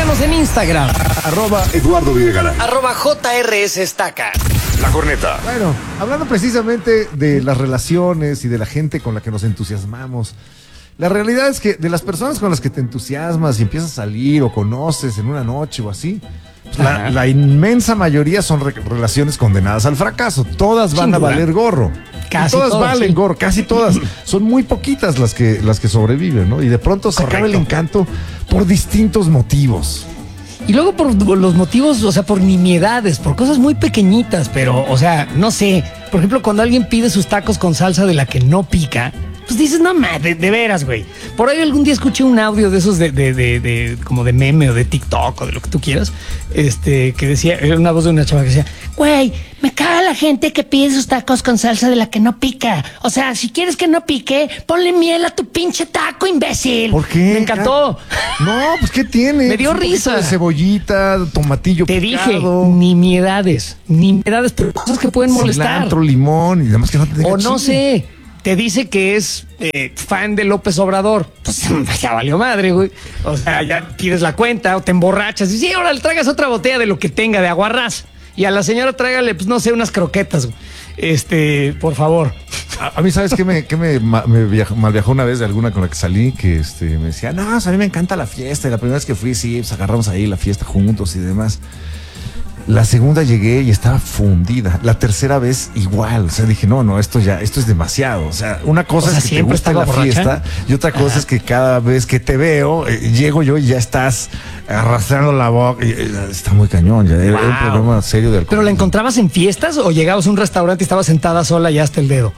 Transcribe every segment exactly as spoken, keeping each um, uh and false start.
Síganos en Instagram. Arroba Eduardo Videgaray. Arroba J R S Estaca. La Corneta. Bueno, hablando precisamente de las relaciones y de la gente con la que nos entusiasmamos, la realidad es que de las personas con las que te entusiasmas y empiezas a salir o conoces en una noche o así, pues la, la inmensa mayoría son re- relaciones condenadas al fracaso. Todas van Sin a duda. valer gorro. Casi Y todas todas, valen sí. gorro, casi todas. Son muy poquitas las que, las que sobreviven, ¿no? Y de pronto se acaba el Correcto. encanto por distintos motivos. Y luego por los motivos, o sea, por nimiedades, por cosas muy pequeñitas, pero, o sea, no sé. Por ejemplo, cuando alguien pide sus tacos con salsa de la que no pica, pues dices, no, ma, de, de veras, güey. Por ahí algún día escuché un audio de esos de, de, de, de, como de meme o de TikTok o de lo que tú quieras, este, que decía, era una voz de una chava que decía, güey, me caga la gente que pide sus tacos con salsa de la que no pica. O sea, si quieres que no pique, ponle miel a tu pinche taco, imbécil. ¿Por qué? Me encantó. No, pues ¿qué tiene? Me dio Un poquito risa. de cebollita, tomatillo Te dije, picado, nimiedades, nimiedades, pero cosas que pueden molestar. cilantro, limón y demás que no te O diga no chile. sé, te dice que es eh, fan de López Obrador. Pues ya valió madre, güey. O sea, ya pides la cuenta o te emborrachas. Y sí, ahora le traigas otra botella de lo que tenga, de aguarrás. Y a la señora tráigale, pues no sé, unas croquetas, güey. Este, por favor. A, a mí, ¿sabes qué me, qué me, ma- me viajó, mal viajó una vez de alguna con la que salí? Que este, me decía, no, pues a mí me encanta la fiesta. Y la primera vez que fui, sí, pues agarramos ahí la fiesta juntos y demás. La segunda llegué y estaba fundida. La tercera vez igual. O sea, dije, no, no, esto ya, esto es demasiado. O sea, una cosa O sea, es que te ¿siempre gusta la estaba borracha? fiesta y otra cosa es que cada vez que te veo, eh, llego yo y ya estás arrastrando la boca. Y, eh, está muy cañón. Ya era Wow. un problema serio de alcohol. ¿Pero la encontrabas en fiestas o llegabas a un restaurante y estaba sentada sola y hasta el dedo?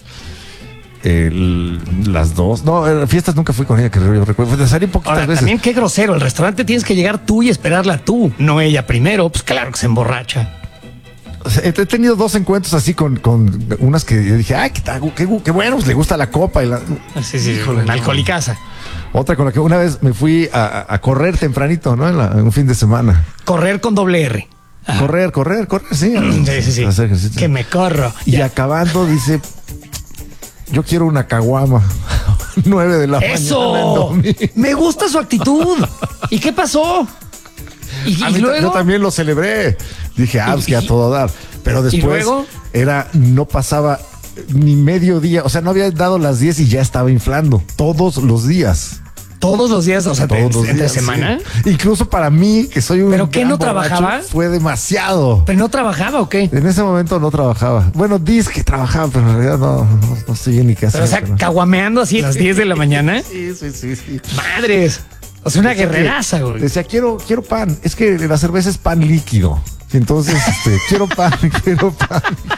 El- las dos. No, eh, fiestas nunca fui con ella, que yo recuerdo. Te salí poquitas Ahora, veces. también qué grosero. El restaurante tienes que llegar tú y esperarla tú, no ella primero. Pues claro que se emborracha. O sea, he he tenido dos encuentros así con, con unas que yo dije, ay, qué, ta- qué, qué bueno, pues le gusta la copa. Y la... Sí, sí, Híjole, una no. alcoholicaza. Otra con la que una vez me fui a, a- a correr tempranito, ¿no? En, la- en un fin de semana. Correr con doble R. Ajá. Correr, correr, correr, sí. Sí, sí, sí. Hacer ejercicio. Que me corro. Y Ya. acabando dice, yo quiero una caguama. Nueve de la mañana. en ¡Eso! domingo. Me gusta su actitud. ¿Y qué pasó? Y, A y mí ta- luego. Yo también lo celebré. Dije, ah, pues que a y- todo dar. Pero después luego? era, no pasaba ni medio día. O sea, no había dado las diez y ya estaba inflando. Todos los días. Todos los días, o sea, Todos de- los entre días. semana. Sí. Incluso para mí, que soy un. ¿Pero qué, gran no borracho, trabajaba? Fue demasiado. ¿Pero no trabajaba o qué? En ese momento no trabajaba. Bueno, dices que trabajaba, pero en realidad no, no, no sé bien ni qué hacer. Pero, o sea, pero- caguameando así a las diez de la mañana. Sí, sí, sí, sí. Madres. O sea, una Decía que- guerreraza, güey. Decía, quiero, quiero pan. Es que la cerveza es pan líquido. Y entonces, este, quiero pan, quiero pan.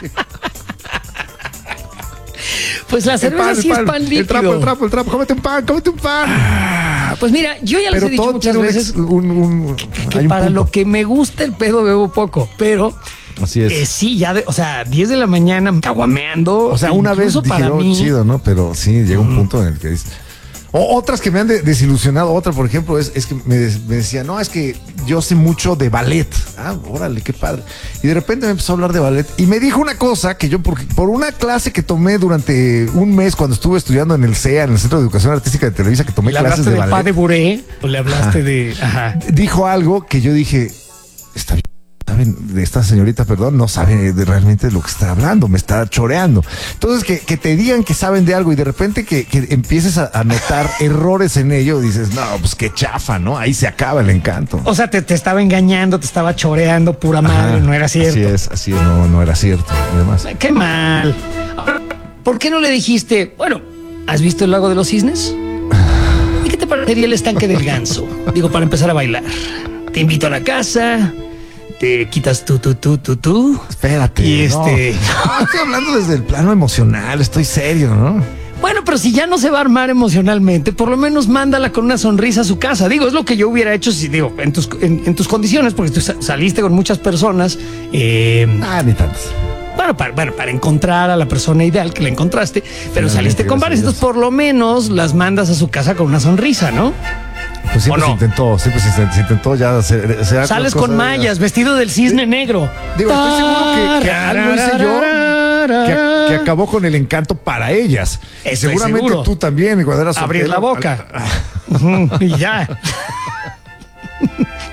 Pues la cerveza El sí es pan líquido. El trapo, el trapo, el trapo. Cómete un pan, cómete un pan. Ah, pues mira, yo ya les Pero he dicho todo muchas tiene un veces ex- un, un- que hay un para punto. lo que me gusta el pedo bebo poco, pero Así es. eh, sí, ya de, o sea, diez de la mañana caguameando. O sea, una vez incluso para dijeron mí, chido, ¿no? Pero sí, llega un punto en el que dices. O otras que me han de- desilusionado, otra, por ejemplo, es, es que me, des- me decía, no, es que yo sé mucho de ballet. Ah, órale, qué padre. Y de repente me empezó a hablar de ballet y me dijo una cosa que yo, por, por una clase que tomé durante un mes cuando estuve estudiando en el C E A, en el Centro de Educación Artística de Televisa, que tomé ¿le clases hablaste de de pas ballet, de bourrée o le hablaste de. Ajá. dijo algo que yo dije, está bien. Saben, de esta señorita, perdón, no sabe de realmente de lo que está hablando, me está choreando. Entonces, que, que te digan que saben de algo y de repente que, que empieces a, a notar errores en ello, dices, no, pues qué chafa, ¿no? Ahí se acaba el encanto. O sea, te, te estaba engañando, te estaba choreando, pura madre, Ajá, no era cierto. Así es, así es, no, no era cierto. Y demás. Qué mal. Ahora, ¿por qué no le dijiste, bueno, ¿has visto el lago de los cisnes? ¿Y qué te parecería el estanque del ganso? Digo, para empezar a bailar. Te invito a la casa, te quitas tú, tú, tú, tú, tú. Espérate. Y no. este- No, estoy hablando desde el plano emocional, estoy serio, ¿no? Bueno, pero si ya no se va a armar emocionalmente, por lo menos mándala con una sonrisa a su casa. Digo, es lo que yo hubiera hecho si, digo, en tus, en, en tus condiciones, porque tú sa- saliste con muchas personas. Eh, Ah, ni tantos. Bueno para, bueno, para encontrar a la persona ideal que la encontraste, pero Finalmente, saliste con varias, gracias a entonces por lo menos las mandas a su casa con una sonrisa, ¿no? Pues siempre ¿O no? se intentó, siempre se intentó, se intentó ya hacer. hacer Sales cosas con de- mallas, vestido del cisne negro. Digo, estoy seguro que, que algo hice yo que, que acabó con el encanto para ellas. Y Estoy seguramente seguro. tú también, cuando eras Abrir soltero, la boca. al- Ujú, y ya.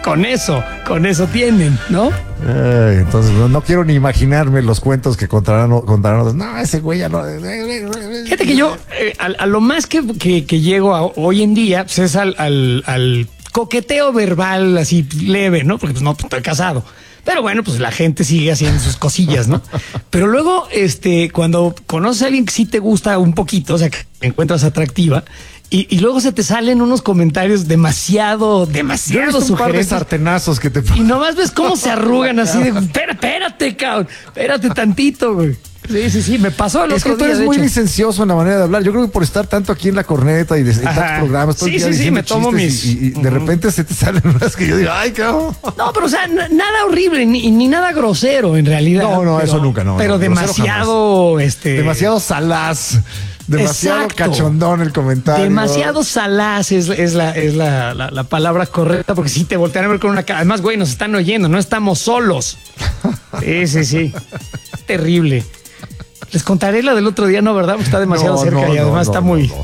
con eso, con eso tienen, ¿no? Ay, entonces no, no quiero ni imaginarme los cuentos que contarán, contarán. No, ese güey ya no. Fíjate que yo, eh, a, a lo más que, que, que llego a, hoy en día, pues es al, al, al coqueteo verbal así leve, ¿no? Porque pues no, pues, estoy casado. Pero bueno, pues la gente sigue haciendo sus cosillas, ¿no? Pero luego, este, cuando conoces a alguien que sí te gusta un poquito, o sea, que encuentras atractiva, y, y luego se te salen unos comentarios demasiado, demasiado Yo he visto un par de sugerentes. sartenazos que te Y nomás ves cómo se arrugan así de, espera, espérate, cabrón, espérate tantito, güey. Sí, sí, sí, me pasó el Es que otro tú día, eres de muy hecho. licencioso en la manera de hablar. Yo creo que por estar tanto aquí en la corneta y de en Ajá. tantos programas, todo el Sí, día sí, sí, diciendo me tomo chistes mis- y, y de Ujú. repente se te salen unas que yo digo, ay, cabrón. No, pero o sea, n- nada horrible, ni, ni nada grosero en realidad. No, no, Pero- eso nunca, no, Pero no, grosero demasiado, este. Demasiado salaz, demasiado Exacto. cachondón el comentario. Demasiado salaz es, es, la, es la, la, la palabra correcta, porque si te voltean a ver con una cara. Además, güey, nos están oyendo, no estamos solos. Sí, sí, sí. Terrible. Les contaré la del otro día, no, ¿verdad? Porque está demasiado No, cerca no, y no, además no, está no, muy. no.